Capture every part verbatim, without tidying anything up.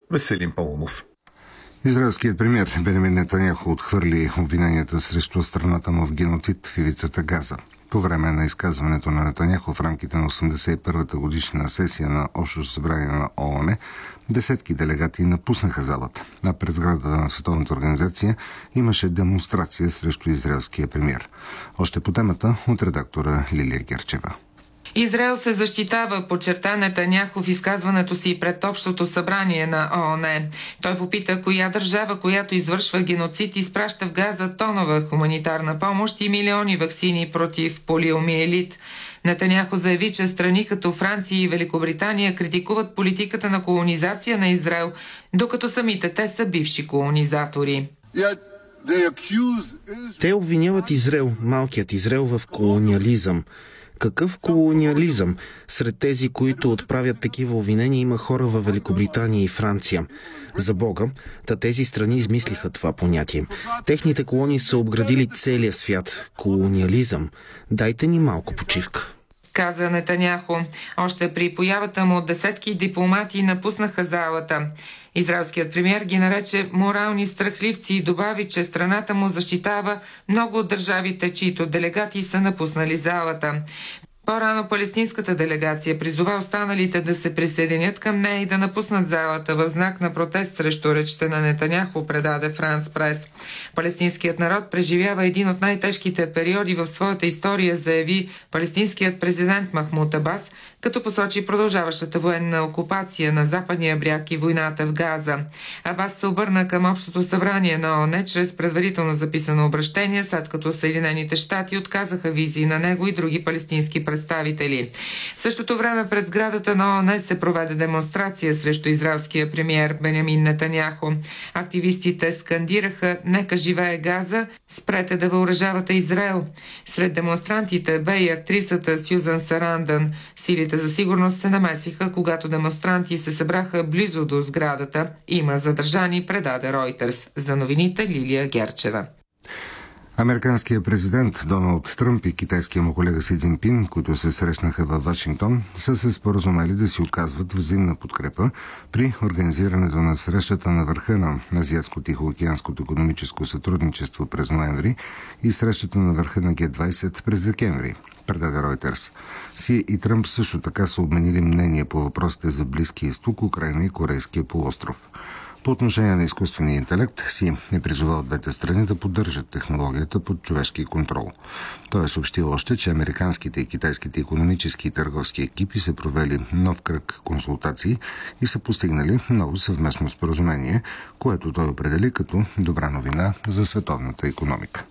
Веселин Паунов. Израелският премиер Бенямин Нетаняху отхвърли обвиненията срещу страната му в геноцид в ивицата Газа. По време на изказването на Нетаняху в рамките на осемдесет и първата годишна сесия на Общото събрание на ООН, десетки делегати напуснаха залата, а пред сградата на Световната организация имаше демонстрация срещу израелския премиер. Още по темата от редактора Лилия Герчева. Израел се защитава, подчерта Нетаняху в изказването си пред Общото събрание на ООН. Той попита коя държава, която извършва геноцид, изпраща в Газа тонова хуманитарна помощ и милиони ваксини против полиомиелит. Нетаняху заяви, че страни като Франция и Великобритания критикуват политиката на колонизация на Израел, докато самите те са бивши колонизатори. Те обвиняват Израел, малкият Израел, в колониализъм. Какъв колониализъм? Сред тези, които отправят такива обвинения, има хора във Великобритания и Франция. За Бога, та тези страни измислиха това понятие. Техните колонии са обградили целия свят. Колониализъм. Дайте ни малко почивка, каза Нетаняху. Още при появата му десетки дипломати напуснаха залата. Израелският премиер ги нарече морални страхливци и добави, че страната му защитава много от държавите, чието делегати са напуснали залата. По-рано палестинската делегация призова останалите да се присъединят към нея и да напуснат залата в знак на протест срещу речта на Нетаняху, предаде Франс Прес. Палестинският народ преживява един от най-тежките периоди в своята история, заяви палестинският президент Махмуд Абас, като посочи продължаващата военна окупация на западния бряг и войната в Газа. Абас се обърна към Общото събрание на ООН чрез предварително записано обращение, след като Съединените щати отказаха визии на него и други палестински представители. В същото време пред сградата на ООН се проведе демонстрация срещу израелския премиер Бенямин Нетаняху. Активистите скандираха "Нека живее Газа, спрете да въоръжавате Израел". Сред демонстрантите бе и актрисата Сюзан Сарандън. Силите за сигурност се намесиха, когато демонстранти се събраха близо до сградата. Има задържани, предаде Ройтерс. За новините Лилия Герчева. Американският президент Доналд Тръмп и китайския му колега Си Цзинпин, които се срещнаха във Вашингтон, са се споразумели да си оказват взаимна подкрепа при организирането на срещата на върха на Азиатско-Тихоокеанското икономическо сътрудничество през ноември и срещата на върха на Ге двайсет през декември, предаде Ройтерс. Си и Тръмп също така са обменили мнение по въпросите за Близкия изток, Украйна и Корейския полуостров. По отношение на изкуствения интелект, Си е призовал двете страни да поддържат технологията под човешки контрол. Той е съобщил още, че американските и китайските икономически и търговски екипи са провели нов кръг консултации и са постигнали ново съвместно споразумение, което той определи като добра новина за световната икономика.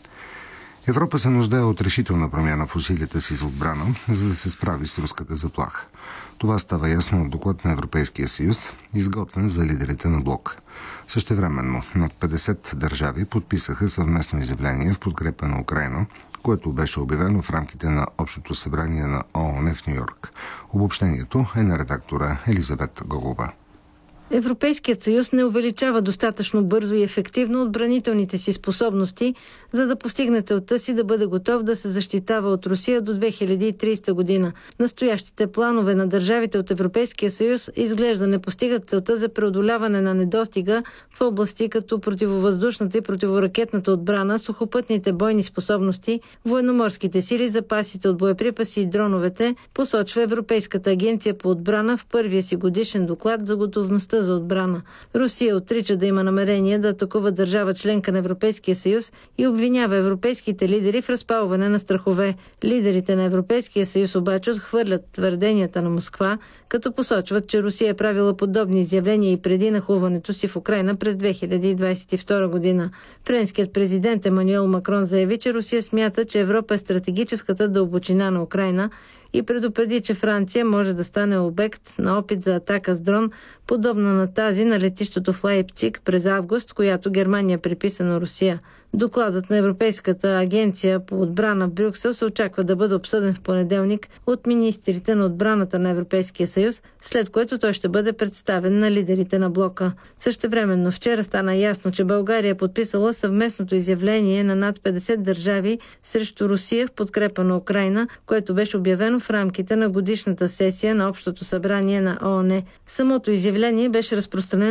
Европа се нуждае от решителна промяна в усилията си за отбрана, за да се справи с руската заплаха. Това става ясно от доклад на Европейския съюз, изготвен за лидерите на блок. Същевременно над петдесет държави подписаха съвместно изявление в подкрепа на Украйна, което беше обявено в рамките на Общото събрание на ООН в Ню-Йорк. Обобщението е на редактора Елизабет Гогова. Европейският съюз не увеличава достатъчно бързо и ефективно отбранителните си способности, за да постигне целта си да бъде готов да се защитава от Русия до две хиляди и тридесета година. Настоящите планове на държавите от Европейския съюз изглежда не постигат целта за преодоляване на недостига в области като противовъздушната и противоракетната отбрана, сухопътните бойни способности, военноморските сили, запасите от боеприпаси и дроновете, посочва Европейската агенция по отбрана в първия си годишен доклад за готовността за отбрана. Русия отрича да има намерение да атакува държава членка на Европейския съюз и обвинява европейските лидери в разпалване на страхове. Лидерите на Европейския съюз обаче отхвърлят твърденията на Москва, като посочват, че Русия е правила подобни изявления и преди нахлуването си в Украйна през две хиляди двадесет и втора година. Френският президент Емануел Макрон заяви, че Русия смята, че Европа е стратегическата дълбочина на Украйна и предупреди, че Франция може да стане обект на опит за атака с дрон, подобна на тази на летището в Лайпциг през август, която Германия приписа на Русия. Докладът на Европейската агенция по отбрана в Брюксел се очаква да бъде обсъден в понеделник от министрите на отбраната на Европейския съюз, след което той ще бъде представен на лидерите на блока. Същевременно вчера стана ясно, че България е подписала съвместното изявление на над петдесет държави срещу Русия в подкрепа на Украйна, което беше обявено в рамките на годишната сесия на Общото събрание на ООН. Самото изявление беше разпространено